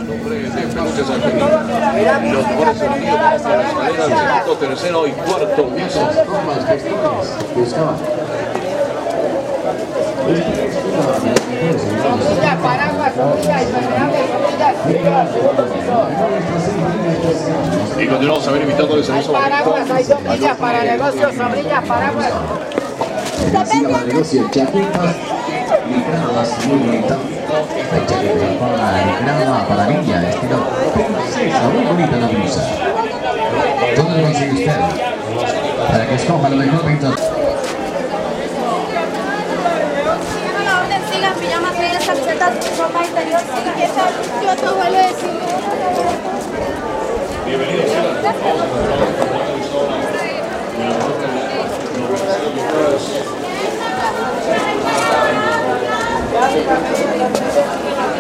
nombre de Peluches Argentinos. Los mejores sonidos de las escaleras, segundo, tercero y cuarto piso. Sombrilla, paraguas, sombrilla, Y continuamos a ver invitándoles en hay ese momento. paraguas, hay sombrillas para negocios, sombrillas, paraguas. Encima del negocio chapitas y gradas muy bonita. Esta chaqueta para grada para niña, estilo princesa, muy bonita la blusa. ¿Dónde lo consigue usted? Para que escoja lo mejor pintor. Sigan a la orden, sigan pijamas, medias, camisetas, ropa interior, sigan. Yo a tu abuelo decirle. Bienvenidos. Gracias.